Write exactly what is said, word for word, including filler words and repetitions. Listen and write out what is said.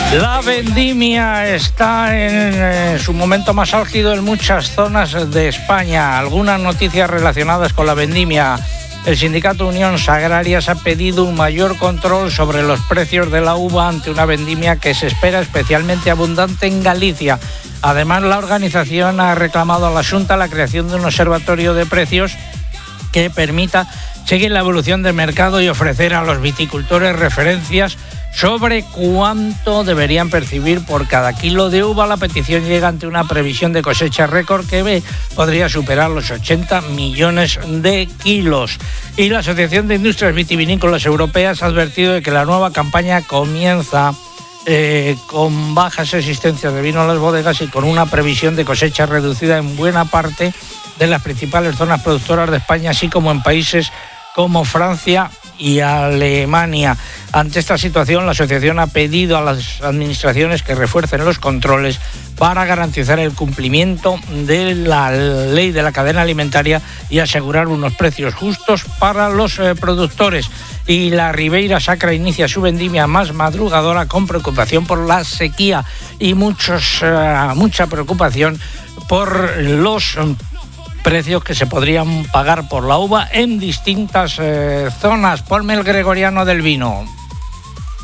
La vendimia está en eh, su momento más álgido en muchas zonas de España. Algunas noticias relacionadas con la vendimia. El sindicato Unión Agrarias ha pedido un mayor control sobre los precios de la uva ante una vendimia que se espera especialmente abundante en Galicia. Además, la organización ha reclamado a la Xunta la creación de un observatorio de precios que permita seguir la evolución del mercado y ofrecer a los viticultores referencias sobre cuánto deberían percibir por cada kilo de uva. La petición llega ante una previsión de cosecha récord que podría superar los ochenta millones de kilos. Y la Asociación de Industrias Vitivinícolas Europeas ha advertido de que la nueva campaña comienza eh, con bajas existencias de vino en las bodegas y con una previsión de cosecha reducida en buena parte de las principales zonas productoras de España, así como en países como Francia y Alemania. Ante esta situación, la asociación ha pedido a las administraciones que refuercen los controles para garantizar el cumplimiento de la ley de la cadena alimentaria y asegurar unos precios justos para los eh, productores. Y la Ribeira Sacra inicia su vendimia más madrugadora con preocupación por la sequía y muchos, eh, mucha preocupación por los precios que se podrían pagar por la uva en distintas eh, zonas. Ponme el gregoriano del vino.